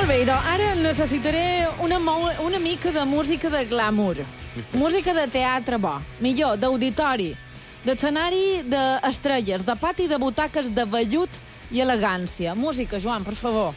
Molt bé, doncs ara necessitaré una mica de música de glamour. Música de teatre bo. Millor, d'auditori, d'escenari d'estrelles, de pati de butaques de vellut i elegància. Música, Joan, per favor.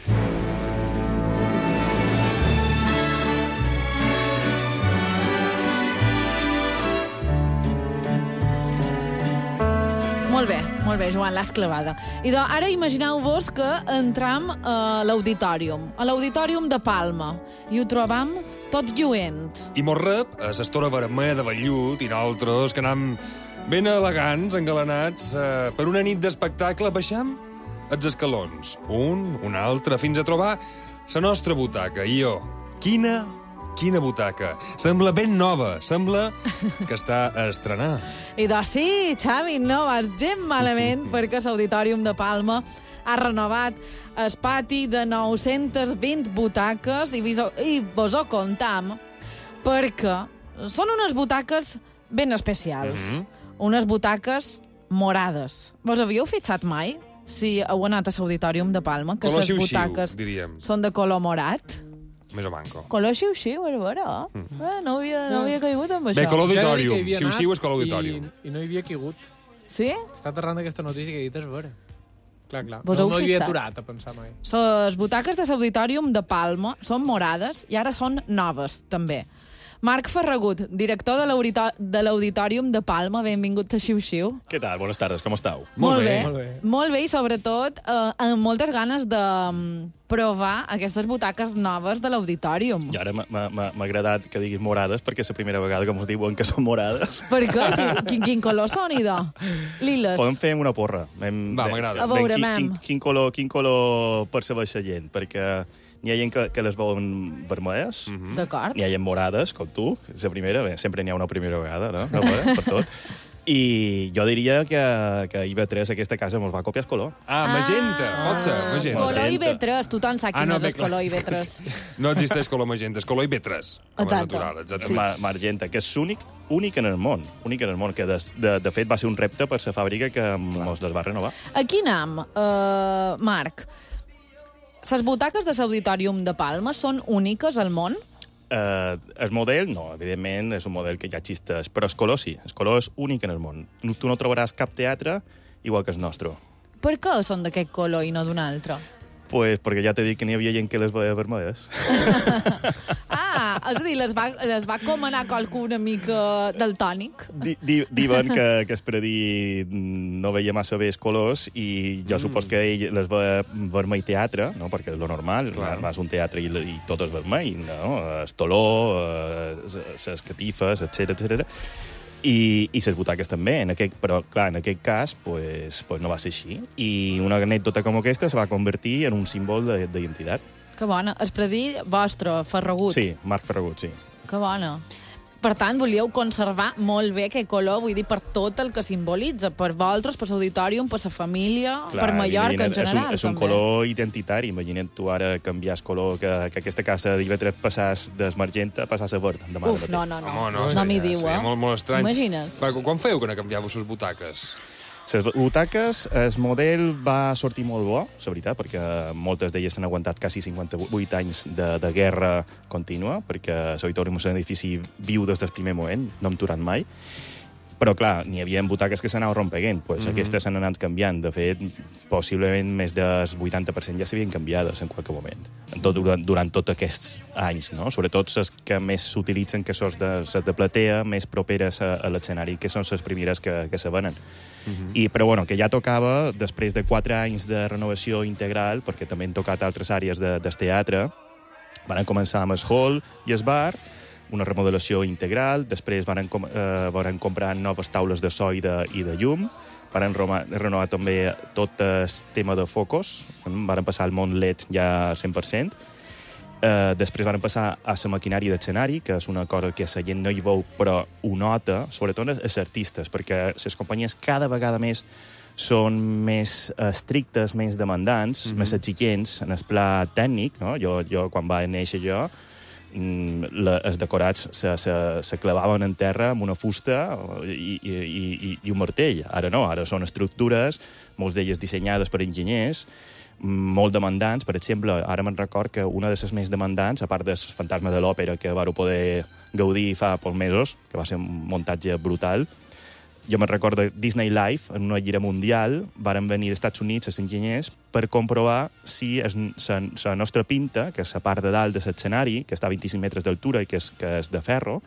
Molt bé, Joan, l'has clavada. I doncs ara imagineu-vos que entram a l'auditorium, de Palma, i ho trobam tot lluent. I mos rep a l'estora vermella de vellut i nosaltres, que anem ben elegants, engalanats, per una nit d'espectacle, baixam els escalons, un altre, fins a trobar la nostra butaca. I jo, quina butaca. Sembla ben nova, sembla que està a estrenar. I doncs sí, Xavi, no vas gens malament, perquè l'Auditorium de Palma ha renovat el pati de 920 butaques i vos ho contam perquè són unes butaques ben especials. Unes butaques morades. Vos havíeu fixat mai si heu anat a l'Auditorium de Palma que les butaques són de color morat? Més o manco. Color xiu-xiu, és vera. No havia caigut amb això. Bé, color auditorium. Xiu-xiu és color auditorium. I no hi havia caigut. Sí? Està aterrant aquesta notícia que he dit és vera. Clar. No hi havia aturat a pensar mai. Les butaques de l'Auditorium de Palma són morades i ara són noves, també. Marc Ferragut, director de l'Auditorium de Palma, benvingut a Xiu-Xiu. Què tal? Bones tardes, com esteu? Molt bé, i sobretot amb moltes ganes de provar aquestes butaques noves de l'Auditorium. I ara m'ha agradat que diguis morades, perquè és la primera vegada que ens diuen que són morades. Per què? Quin color són, idò? Liles. Podem fer una porra. Va, m'agrada. A veure, quin color percebeix la gent? Perquè n'hi ha gent que les veuen vermelles, d'acord. N'hi ha gent morades, com tu, és la primera, bé, sempre n'hi ha una primera vegada, no? Per tot. I jo diria que IB3 aquesta casa mos va copiar el color. Magenta, pot ser, magenta. Color IB3, tothom sap quin és el color IB3. No existeix color magenta, és color IB3. Exacte. Magenta, que és únic en el món, que de fet va ser un repte per la fàbrica que mos les va renovar. Aquí anem, Marc. Les butaques de l'Auditorium de Palma són úniques al món? El model, no, evidentment, és un model que ja existeix, però el color sí, el color és únic en el món. Tu no trobaràs cap teatre igual que el nostre. Per què són d'aquest color i no d'un altre? Pues perquè ja t'he dit que n'hi havia gent que les veia vermelles. És a dir, les va comanar qualcú una mica daltònic? Diuen que és per a dir no veia massa bé els colors i jo supos que ell les veia vermell teatre, no? Perquè és lo normal, vas a un teatre i tot és vermell, no? El toló, les catifes, etc. I les butaques també, però clar, en aquest cas pues no va ser així. I una anècdota com aquesta es va convertir en un símbol d'identitat. Que bona. És per dir vostre, Ferragut. Sí, Marc Ferragut, sí. Que bona. Per tant, volíeu conservar molt bé aquest color, vull dir, per tot el que simbolitza, per vosaltres, per l'auditorium, per la família, per Mallorca en general. És un color identitari. Imagina't tu ara canviar el color, que aquesta casa d'IB3 passàs d'esmergenta, passàs a verd. Uf, no. No m'hi diu, eh? Molt estrany. Imagines? Quan fèieu que no canviàveu les butaques? Les butaques, el model va sortir molt bo, la veritat, perquè moltes d'elles han aguantat quasi 58 anys de guerra contínua, perquè l'auditorium és un edifici viu des del primer moment, no hem aturat mai. Però, clar, n'hi havia butaques que s'anaven rompeguent. Aquestes s'han anat canviant. De fet, possiblement més del 80% ja s'havien canviades en qualque moment. Durant tots aquests anys, no? Sobretot les que més s'utilitzen, que són les de platea, més properes a l'escenari, que són les primeres que se venen. Però, bueno, que ja tocava, després de 4 anys de renovació integral, perquè també han tocat altres àrees del teatre, van començar amb el hall i el bar, una remodelació integral, després van comprar noves taules de so i de llum, van renovar també tot el tema de focus, van passar al món LED ja 100%, després van passar a la maquinària d'escenari, que és una cosa que la gent no hi veu, però ho nota, sobretot els artistes, perquè les companyies cada vegada més són més estrictes, més demandants, més exigents en el pla tècnic, no? Jo quan va néixer els decorats se clavaven en terra amb una fusta i un martell. Ara no, ara són estructures, molts d'elles dissenyades per enginyers, molt demandants. Per exemple, ara me'n record que una de les més demandants, a part del Fantasma de l'Òpera, que vau poder gaudir fa pocs mesos, que va ser un muntatge brutal, jo me'n recordo de Disney Live, en una gira mundial, varen venir als Estats Units els enginyers per comprovar si la nostra pinta, que és la part de dalt de l'escenari, que està a 25 metres d'altura i que és de ferro,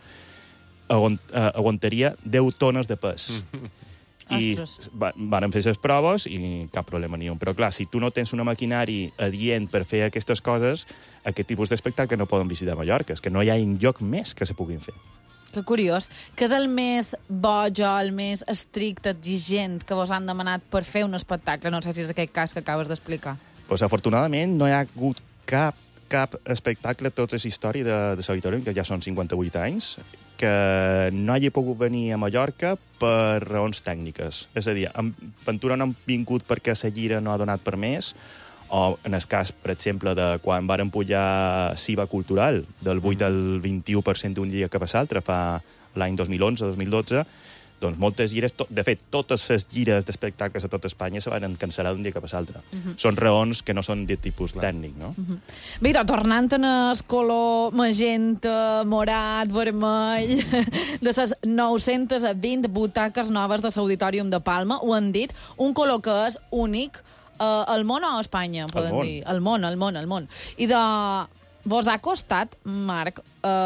aguantaria 10 tones de pes. I van fer les proves i cap problema ni un. Però, clar, si tu no tens una maquinari adient per fer aquestes coses, aquest tipus d'espectacle no poden visitar Mallorca. És que no hi ha enlloc més que se puguin fer. Que curiós. Què és el més boig o el més estricte, exigent que vos han demanat per fer un espectacle? No sé si és aquest cas que acabes d'explicar. Pues, afortunadament, no hi ha hagut cap espectacle, tota la història de l'Auditorium, que ja són 58 anys, que no hagi pogut venir a Mallorca per raons tècniques. És a dir, Ventura no han vingut perquè la gira no ha donat permès, o en el cas, per exemple, de quan varen pujar SIVA Cultural, del 8 al 21% d'un dia cap a l'altre, fa l'any 2011-2012, doncs moltes gires, de fet, totes les gires d'espectacles a tot Espanya se van cancel·lar d'un dia cap a l'altre. Són raons que no són de tipus tècnic, no? Mira, tornant en el color magenta, morat, vermell, de les 920 butaques noves de l'Auditorium de Palma, ho han dit, un color que és únic al món o a Espanya, poden dir? Al món. I vos ha costat, Marc,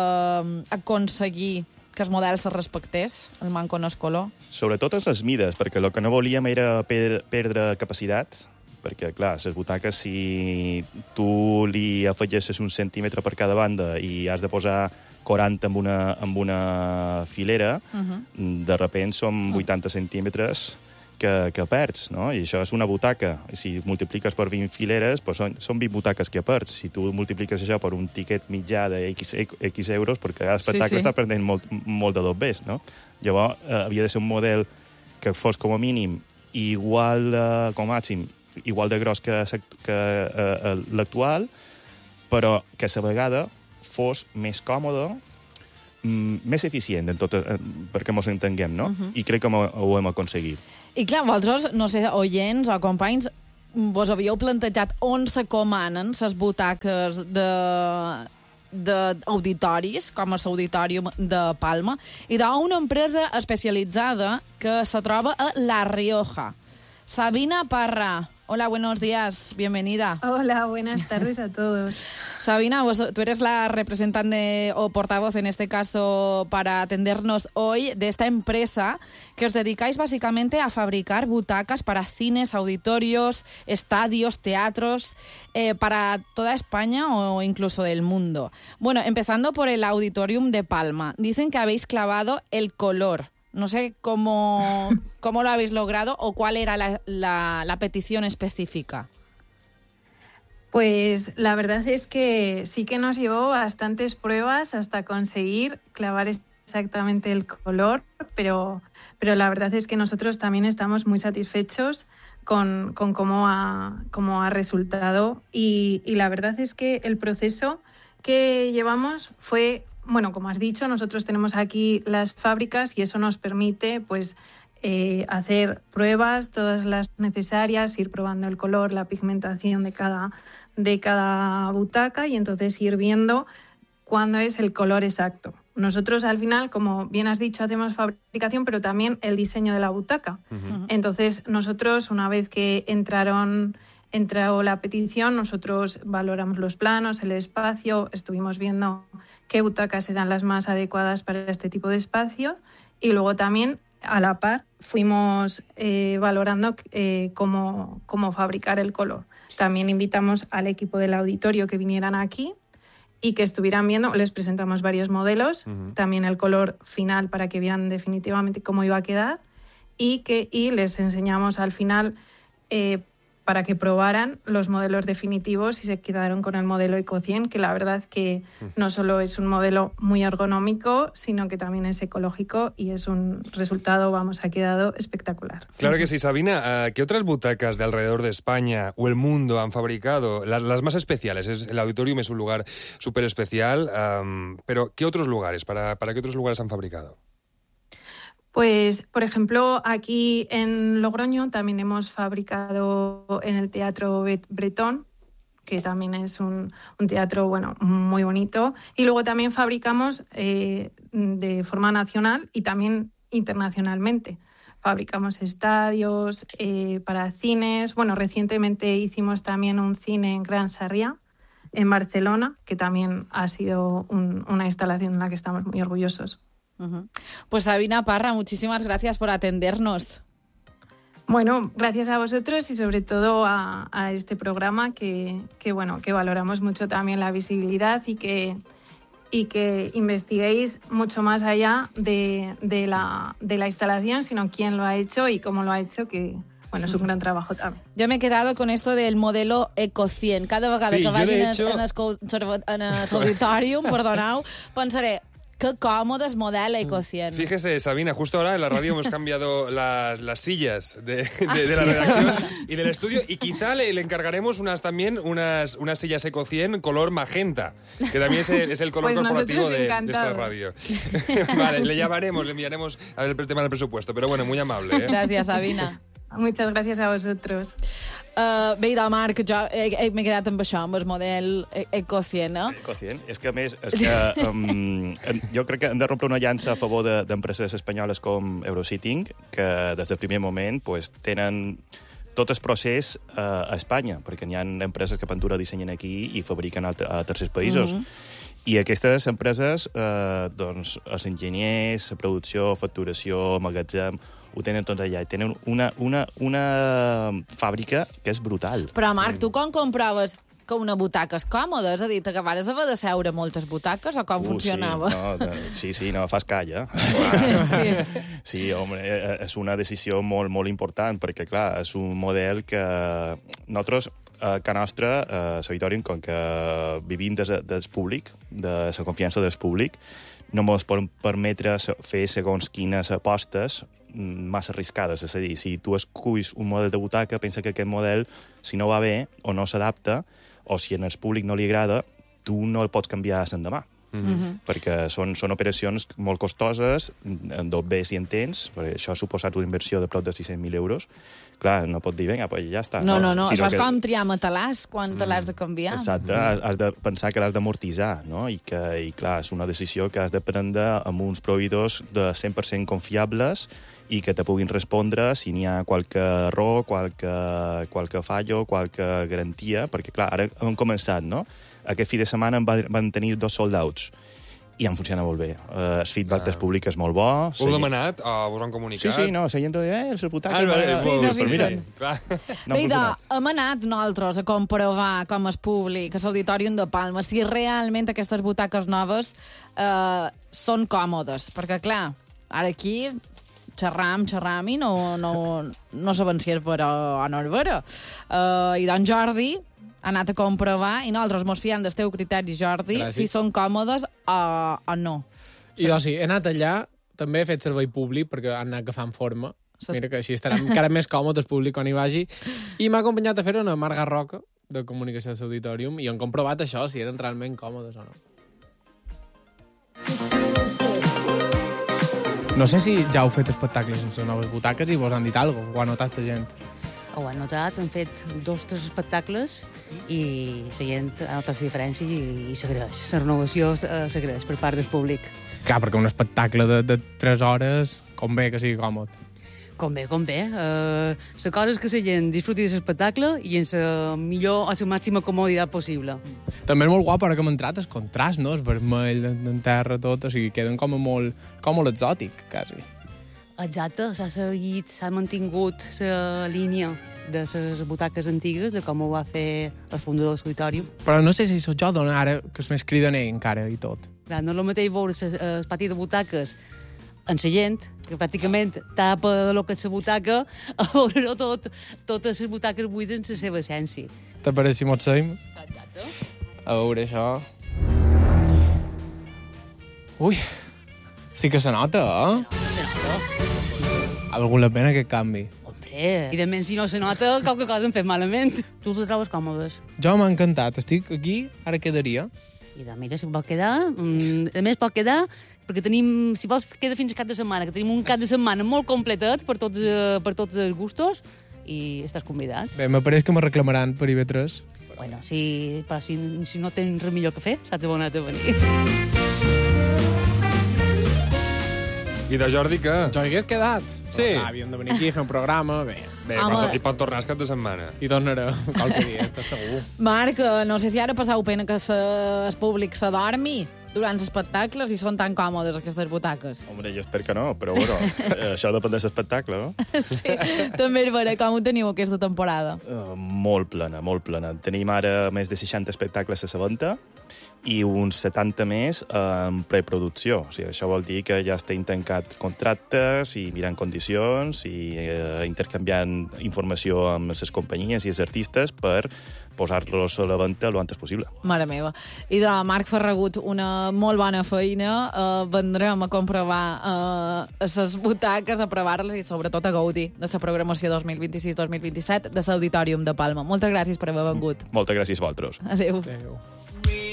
aconseguir que el model se respectés, el manco no és color? Sobretot les mides, perquè el que no volíem era perdre capacitat, perquè, clar, les butaques, si tu li afegeixes un centímetre per cada banda i has de posar 40 amb una filera, de repente són 80 centímetres que perds, no? I això és una butaca. Si multipliques per 20 fileres, doncs són 20 butaques que perds. Si tu multipliques això per un tiquet mitjà de X euros, perquè cada espectacle està perdent molt de dobbers, no? Llavors, havia de ser un model que fos com a mínim igual com a màxim, igual de gros que l'actual, però que a la vegada fos més còmode, més eficient, perquè ens entenguem, no? I crec que ho hem aconseguit. I clar, vosaltres, no sé, oients o companys, vos havíeu plantejat on se comanen les butaques d'auditoris, com a l'Auditorium de Palma, i d'una empresa especialitzada que se troba a La Rioja. Sabina Parra. Hola, buenos días, bienvenida. Hola, buenas tardes a todos. Sabina, tú eres la representante o portavoz, en este caso, para atendernos hoy de esta empresa que os dedicáis básicamente a fabricar butacas para cines, auditorios, estadios, teatros, para toda España o incluso del mundo. Bueno, empezando por el Auditorium de Palma. Dicen que habéis clavado el color. No sé cómo lo habéis logrado o cuál era la petición específica. Pues la verdad es que sí que nos llevó bastantes pruebas hasta conseguir clavar exactamente el color, pero la verdad es que nosotros también estamos muy satisfechos con cómo ha resultado y la verdad es que el proceso que llevamos fue... Bueno, como has dicho, nosotros tenemos aquí las fábricas y eso nos permite pues, hacer pruebas, todas las necesarias, ir probando el color, la pigmentación de cada butaca y entonces ir viendo cuándo es el color exacto. Nosotros al final, como bien has dicho, hacemos fabricación, pero también el diseño de la butaca. Entonces nosotros, una vez que entró la petición, nosotros valoramos los planos, el espacio, estuvimos viendo qué butacas eran las más adecuadas para este tipo de espacio y luego también, a la par, fuimos valorando cómo fabricar el color. También invitamos al equipo del auditorio que vinieran aquí y que estuvieran viendo, les presentamos varios modelos, también el color final para que vieran definitivamente cómo iba a quedar y les enseñamos al final para que probaran los modelos definitivos y se quedaron con el modelo Eco 100, que la verdad que no solo es un modelo muy ergonómico, sino que también es ecológico y es un resultado, ha quedado espectacular. Claro que sí, Sabina. ¿Qué otras butacas de alrededor de España o el mundo han fabricado? Las más especiales. El Auditorium es un lugar súper especial, pero ¿qué otros lugares? ¿Para qué otros lugares han fabricado? Pues, por ejemplo, aquí en Logroño también hemos fabricado en el Teatro Bretón, que también es un teatro, bueno, muy bonito. Y luego también fabricamos de forma nacional y también internacionalmente. Fabricamos estadios para cines. Bueno, recientemente hicimos también un cine en Gran Sarriá, en Barcelona, que también ha sido una instalación en la que estamos muy orgullosos. Uh-huh. Pues Sabina Parra, muchísimas gracias por atendernos. Bueno, gracias a vosotros y sobre todo a este programa que valoramos mucho también la visibilidad y que investiguéis mucho más allá de la instalación, sino quién lo ha hecho y cómo lo ha hecho, que bueno, es un gran trabajo también. Jo m'he quedado con esto del modelo Eco100. Cada vegada que vagin en el auditorium, perdoneu, pensaré, qué cómodo es modelo Eco100. Fíjese, Sabina, justo ahora en la radio hemos cambiado las sillas de la redacción y del estudio, y quizá le encargaremos unas sillas Eco100 color magenta, que también es el color pues corporativo de esta radio. Vale, le llamaremos, le enviaremos el tema del presupuesto, pero bueno, muy amable. Gracias, Sabina. Muchas gracias a vosotros. Bé, i de Marc, jo m'he quedat amb això, amb el model Eco100, eh? Eco100. És que, a més, jo crec que hem de rompre una llança a favor d'empreses espanyoles com Eurositting, que des del primer moment pues, tenen tot el procés a Espanya, perquè n'hi ha empreses que Pentura dissenyen aquí i fabriquen a tercers països. I aquestes empreses, doncs, els enginyers, la producció, facturació, magatzem, ho tenen tots allà. I tenen una fàbrica que és brutal. Però, Marc, tu com comproves que una butaca és còmoda? És a dir, t'acabares haver de seure moltes butaques o com funcionava? Sí, fas calla. Sí, home, és una decisió molt, molt important, perquè, clar, és un model que nosaltres, a casa nostra, a l'auditorium, com que vivim del públic, de la confiança del públic, no ens podem permetre fer segons quines apostes massa arriscades. És a dir, si tu esculls un model de butaca, pensa que aquest model, si no va bé o no s'adapta, o si en el públic no li agrada, tu no el pots canviar l'endemà. Perquè són operacions molt costoses, en dobbers i en temps, perquè això ha suposat una inversió de prop de 600.000 euros. Clar, no pot dir, vinga, pues ja està. No, això és com triar matalàs quan te l'has de canviar. Exacte, has de pensar que l'has d'amortitzar, no? I clar, és una decisió que has de prendre amb uns proveïdors de 100% confiables i que te puguin respondre si n'hi ha qualque error, qualque fallo, qualque garantia, perquè, clar, ara hem començat, no? Aquest fi de setmana van tenir 2 sold-outs i han funcionat molt bé. El feedback del públic és molt bo. Ho heu demanat o vos han comunicat? Sí, no, la gent diu, el butaca... Mira. Bé, hem anat nosaltres a comprovar com és públic, a l'Auditorium de Palma, si realment aquestes butaques noves són còmodes. Perquè, clar, ara aquí xerram i no sabem si és vera o no és vera. I doncs Jordi ha anat a comprovar i nosaltres mos fiem del teu criteri, Jordi, si són còmodes o no. I jo sí, he anat allà, també he fet servei públic perquè han anat agafant forma. Mira que així estarà encara més còmode el públic quan hi vagi. I m'ha acompanyat a fer una Marga Roca de comunicació de l'Auditorium i han comprovat això, si eren realment còmodes o no. No sé si ja heu fet espectacles sense noves butaques i vos han dit alguna cosa, ho ha notat la gent. Ho han notat, han fet 2 o 3 espectacles i la gent ha notat la diferència i s'agraeix. La renovació s'agraeix per part del públic. Clar, perquè un espectacle de 3 hores convé que sigui còmode. Convé. La cosa és que la gent disfruti de l'espectacle i en la millor o la màxima comoditat possible. També és molt guapo ara que hem entrat el contrast, no? El vermell en terra, tot, o sigui, queden com molt exòtic, quasi. Exacte, s'ha seguit, s'ha mantingut la línia de les butaques antigues, de com ho va fer el fundador de l'Auditorium. Però no sé si sóc jo, dona, ara, que és més cridaner encara i tot. Clar, no és el mateix veure el pati de butaques en la gent, que pràcticament tapa el que és la butaca, a veure totes les butaques buides en la seva essència. Te pareix si mos seim? Exacte. A veure això... Ui, sí que se nota, Se nota. Ha valgut la pena aquest canvi. Hombre, evidentment, si no se nota, qualque cosa hem fet malament. Tu te trobes còmodes? Jo m'ha encantat. Estic aquí, ara quedaria. I de mira, si pot quedar... A més, pot quedar perquè tenim, si vols, queda fins al cap de setmana, que tenim un cap de setmana molt completet per tots els gustos, i estàs convidat. Bé, m'apareix que me reclamaran per IB3. Bueno, si no tens res millor que fer, saps on has de venir. I de Jordi, què? Jo hi hagués quedat. Sí. Però, clar, havíem de venir aquí a fer un programa, bé. Bé, i pot tornar el cap de setmana. I tornaré qualque dia, t'ho segur. Marc, no sé si ara passau pena que el públic s'adormi durant els espectacles i són tan còmodes aquestes butaques. Hombre, jo espero que no, però bueno, això depèn de l'espectacle, no? Sí, també és vera. Com ho teniu aquesta temporada? Molt plena, molt plena. Tenim ara més de 60 espectacles a la venda i uns 70 més en preproducció. O sigui, això vol dir que ja estem tancant contractes i mirant condicions i intercanviant informació amb les companyies i els artistes per posar-los a la venda el antes possible. Mare meva. I de Marc Ferragut, una molt bona feina. Vendrem a comprovar les butaques, a provar-les i sobretot a gaudir de la programació 2026-2027 de l'Auditorium de Palma. Moltes gràcies per haver vengut. Moltes gràcies a vosaltres. Adéu. Adéu.